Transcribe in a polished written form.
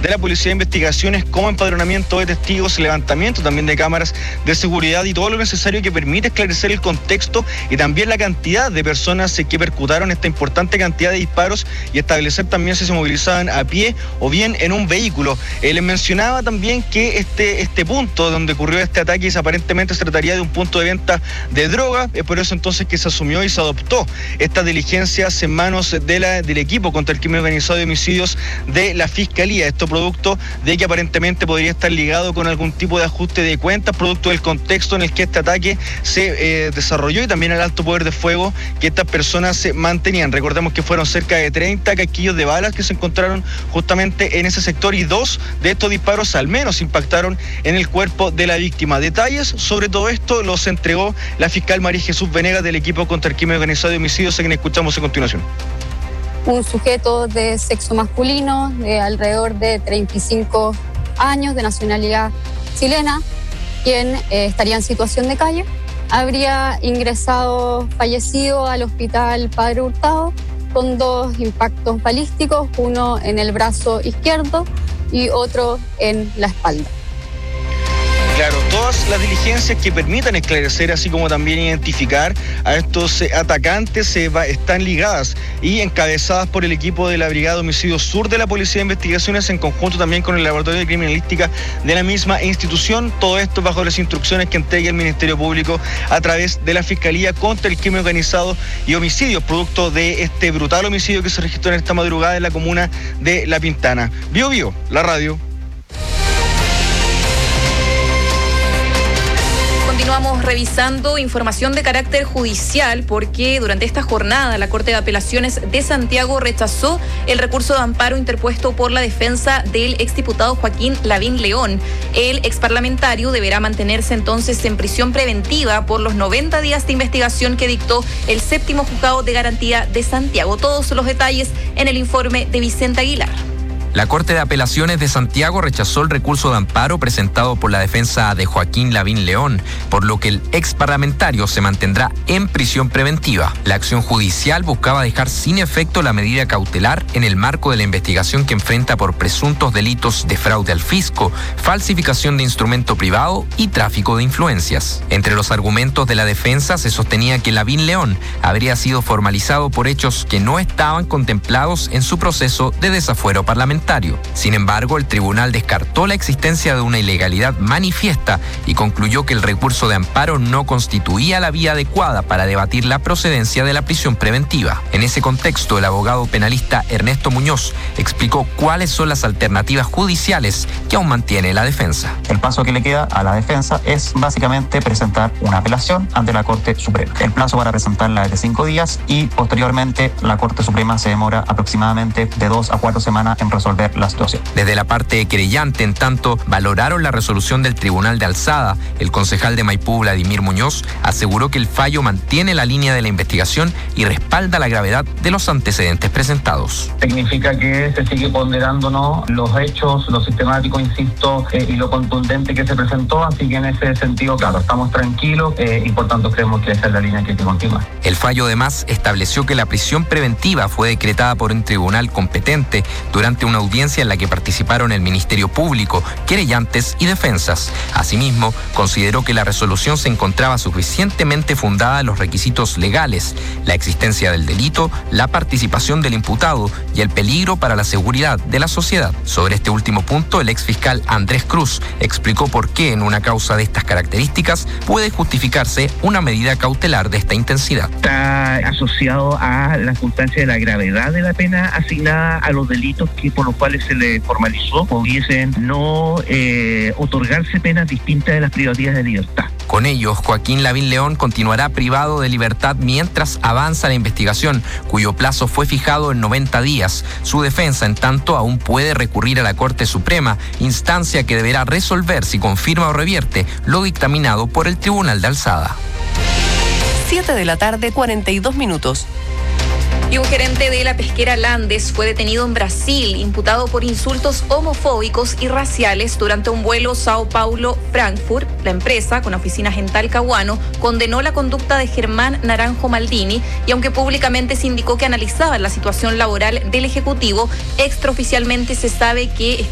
de la Policía de Investigaciones, como empadronamiento de testigos, levantamiento también de cámaras de seguridad y todo lo necesario que permite esclarecer el contexto y también la cantidad de personas que percutaron esta importante cantidad de disparos y establecer también si se movilizaban a pie o bien en un vehículo. Les mencionaba también que este punto donde ocurrió este ataque aparentemente se trataría de un punto de venta de droga, es por eso entonces que se asumió y se adoptó estas diligencias en manos del equipo contra el crimen organizado y homicidios de la Fiscalía. Esto producto de que aparentemente podría estar ligado con algún tipo de ajuste de cuentas, producto del contexto en el que este ataque se desarrolló y también el alto poder de fuego que estas personas se mantenían. Recordemos que fueron cerca de 30 casquillos de balas que se encontraron justamente en ese sector y 2 de estos disparos al menos impactaron en el cuerpo de la víctima. Detalles sobre todo esto los entregó la fiscal María Jesús Venegas del equipo contra el crimen organizado y homicidios, a quien escuchamos a continuación. Un sujeto de sexo masculino de alrededor de 35 años, de nacionalidad chilena, quien estaría en situación de calle, habría ingresado fallecido al hospital Padre Hurtado con 2 impactos balísticos, uno en el brazo izquierdo y otro en la espalda. Claro, todas las diligencias que permitan esclarecer, así como también identificar a estos atacantes, están ligadas y encabezadas por el equipo de la Brigada de Homicidios Sur de la Policía de Investigaciones, en conjunto también con el Laboratorio de Criminalística de la misma institución. Todo esto bajo las instrucciones que entrega el Ministerio Público a través de la Fiscalía contra el crimen organizado y homicidios, producto de este brutal homicidio que se registró en esta madrugada en la comuna de La Pintana. Bio Bio, la radio. Continuamos revisando información de carácter judicial porque durante esta jornada la Corte de Apelaciones de Santiago rechazó el recurso de amparo interpuesto por la defensa del exdiputado Joaquín Lavín León. El exparlamentario deberá mantenerse entonces en prisión preventiva por los 90 días de investigación que dictó el 7º Juzgado de Garantía de Santiago. Todos los detalles en el informe de Vicente Aguilar. La Corte de Apelaciones de Santiago rechazó el recurso de amparo presentado por la defensa de Joaquín Lavín León, por lo que el exparlamentario se mantendrá en prisión preventiva. La acción judicial buscaba dejar sin efecto la medida cautelar en el marco de la investigación que enfrenta por presuntos delitos de fraude al fisco, falsificación de instrumento privado y tráfico de influencias. Entre los argumentos de la defensa se sostenía que Lavín León habría sido formalizado por hechos que no estaban contemplados en su proceso de desafuero parlamentario. Sin embargo, el tribunal descartó la existencia de una ilegalidad manifiesta y concluyó que el recurso de amparo no constituía la vía adecuada para debatir la procedencia de la prisión preventiva. En ese contexto, el abogado penalista Ernesto Muñoz explicó cuáles son las alternativas judiciales que aún mantiene la defensa. El paso que le queda a la defensa es básicamente presentar una apelación ante la Corte Suprema. El plazo para presentarla es de 5 días y posteriormente la Corte Suprema se demora aproximadamente de 2 a 4 semanas en resolver la situación. Desde la parte querellante, en tanto, valoraron la resolución del Tribunal de Alzada. El concejal de Maipú, Vladimir Muñoz, aseguró que el fallo mantiene la línea de la investigación y respalda la gravedad de los antecedentes presentados. Significa que se sigue ponderándonos los hechos, lo sistemático, insisto, y lo contundente que se presentó, así que en ese sentido, claro, estamos tranquilos y por tanto creemos que esa es la línea que hay que continuar. El fallo además estableció que la prisión preventiva fue decretada por un tribunal competente durante una audiencia en la que participaron el Ministerio Público, querellantes y defensas. Asimismo, consideró que la resolución se encontraba suficientemente fundada en los requisitos legales, la existencia del delito, la participación del imputado y el peligro para la seguridad de la sociedad. Sobre este último punto, el exfiscal Andrés Cruz explicó por qué en una causa de estas características puede justificarse una medida cautelar de esta intensidad. Está asociado a la circunstancia de la gravedad de la pena asignada a los delitos que por los cuales se le formalizó, pudiesen no otorgarse penas distintas de las privativas de libertad. Con ello, Joaquín Lavín León continuará privado de libertad mientras avanza la investigación, cuyo plazo fue fijado en 90 días. Su defensa, en tanto, aún puede recurrir a la Corte Suprema, instancia que deberá resolver si confirma o revierte lo dictaminado por el Tribunal de Alzada. 7:42 p.m. Y un gerente de la pesquera Landes fue detenido en Brasil, imputado por insultos homofóbicos y raciales durante un vuelo Sao Paulo-Frankfurt. La empresa, con oficinas en Talcahuano, condenó la conducta de Germán Naranjo Maldini y aunque públicamente se indicó que analizaban la situación laboral del ejecutivo, extraoficialmente se sabe que